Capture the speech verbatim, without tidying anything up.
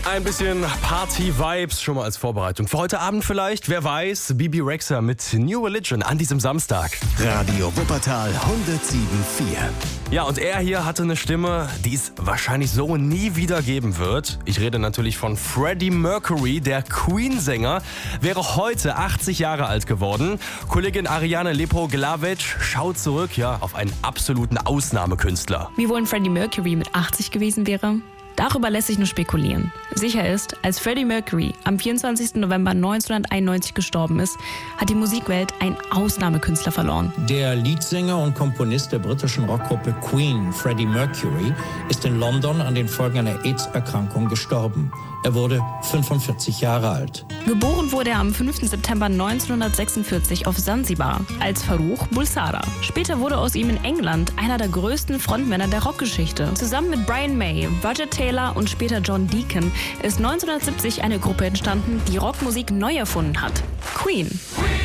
Ein bisschen Party-Vibes schon mal als Vorbereitung. Für heute Abend vielleicht, wer weiß, Bibi Rexha mit New Religion an diesem Samstag. Radio Wuppertal hundertsieben Komma vier. Ja, und er hier hatte eine Stimme, die es wahrscheinlich so nie wieder geben wird. Ich rede natürlich von Freddie Mercury, der Queen-Sänger, wäre heute achtzig Jahre alt geworden. Kollegin Ariane Lepo-Glavic schaut zurück, ja, auf einen absoluten Ausnahmekünstler. Wie wohl ein Freddie Mercury mit achtzig gewesen wäre? Darüber lässt sich nur spekulieren. Sicher ist, als Freddie Mercury am vierundzwanzigsten November neunzehnhunderteinundneunzig gestorben ist, hat die Musikwelt einen Ausnahmekünstler verloren. Der Leadsänger und Komponist der britischen Rockgruppe Queen, Freddie Mercury, ist in London an den Folgen einer AIDS-Erkrankung gestorben. Er wurde fünfundvierzig Jahre alt. Geboren wurde er am fünften September neunzehnhundertsechsundvierzig auf Sansibar als Farrukh Bulsara. Später wurde aus ihm in England einer der größten Frontmänner der Rockgeschichte. Zusammen mit Brian May, Roger Taylor und später John Deacon ist neunzehnhundertsiebzig eine Gruppe entstanden, die Rockmusik neu erfunden hat. Queen.